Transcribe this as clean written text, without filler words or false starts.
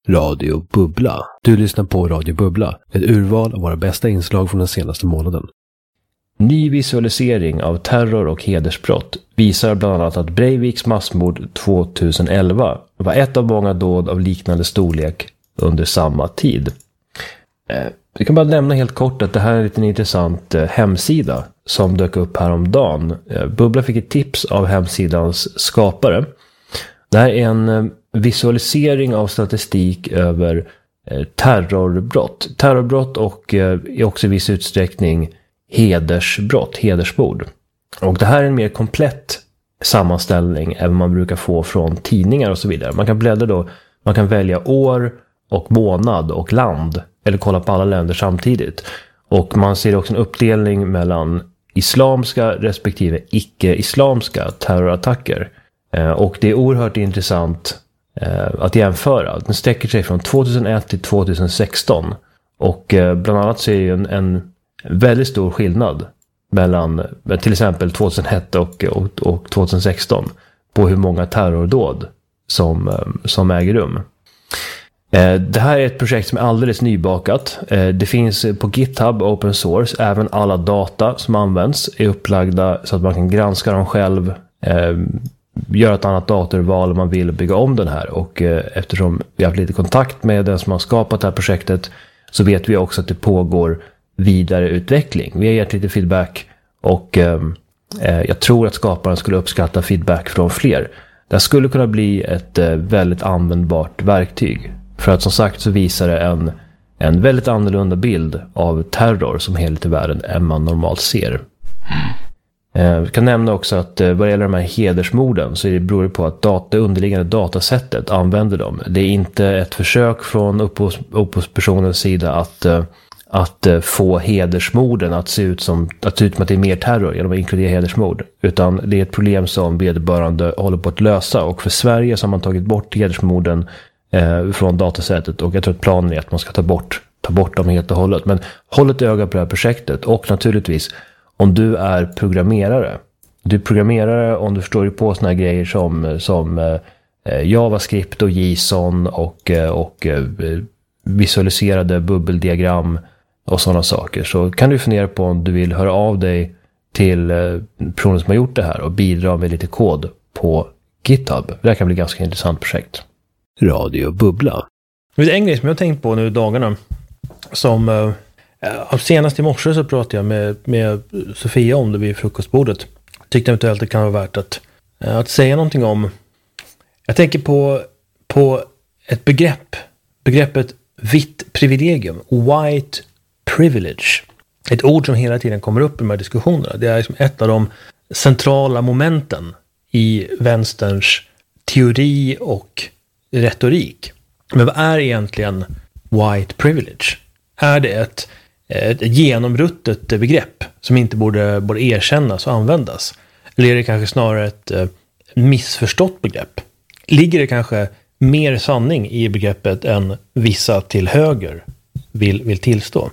Radio Bubbla. Du lyssnar på Radio Bubbla, ett urval av våra bästa inslag från den senaste månaden. Ny visualisering av terror och hedersbrott visar bland annat att Breiviks massmord 2011 var ett av många dåd av liknande storlek under samma tid. Vi kan bara nämna helt kort att det här är en liten intressant hemsida som dök upp häromdagen. Bubbla fick ett tips av hemsidans skapare. Det här är en visualisering av statistik över terrorbrott. Terrorbrott och också i viss utsträckning hedersbrott, hedersmord. Och det här är en mer komplett sammanställning än vad man brukar få från tidningar och så vidare. Man kan bläddra då, man kan välja år och månad och land eller kolla på alla länder samtidigt. Och man ser också en uppdelning mellan islamska respektive icke-islamska terrorattacker. Och det är oerhört intressant att jämföra. Den sträcker sig från 2001 till 2016. Och bland annat så är det en väldigt stor skillnad mellan till exempel 2001 och 2016 på hur många terrordåd som äger rum. Det här är ett projekt som är alldeles nybakat. Det finns på GitHub open source. Även alla data som används är upplagda så att man kan granska dem själv, göra ett annat datorval om man vill bygga om den här. Och eftersom vi har haft lite kontakt med den som har skapat det här projektet så vet vi också att det pågår vidareutveckling. Vi har gett lite feedback och jag tror att skaparen skulle uppskatta feedback från fler. Det skulle kunna bli ett väldigt användbart verktyg. För att som sagt så visar det en väldigt annorlunda bild av terror som helhet i världen än man normalt ser. Jag kan nämna också att vad det gäller de här hedersmorden så beror det på att det underliggande datasättet använder dem. Det är inte ett försök från upphovspersonens sida att få hedersmorden att se ut som att det är mer terror genom att inkludera hedersmord. Utan det är ett problem som vederbörande håller på att lösa. Och för Sverige så har man tagit bort hedersmorden från datasättet. Och jag tror att planen är att man ska ta bort dem helt och hållet. Men håll ett öga på det här projektet. Och naturligtvis, om du är programmerare. Du är programmerare om du förstår på såna här grejer som JavaScript och JSON och visualiserade bubbeldiagram och sådana saker. Så kan du fundera på om du vill höra av dig till personen som har gjort det här och bidra med lite kod på GitHub. Det här kan bli ett ganska intressant projekt. Radio Bubbla. Det är en grej som jag har tänkt på nu i dagarna som senast i morse så pratade jag med Sofia om det vid frukostbordet. Tyckte eventuellt det kan vara värt att säga någonting om. Jag tänker på ett begreppet vitt privilegium, white privilege. Ett ord som hela tiden kommer upp i de här diskussionerna. Det är liksom ett av de centrala momenten i vänsterns teori och retorik. Men vad är egentligen white privilege? Är det ett genomruttet begrepp som inte borde erkännas och användas? Eller är det kanske snarare ett missförstått begrepp? Ligger det kanske mer sanning i begreppet än vissa till höger vill tillstå?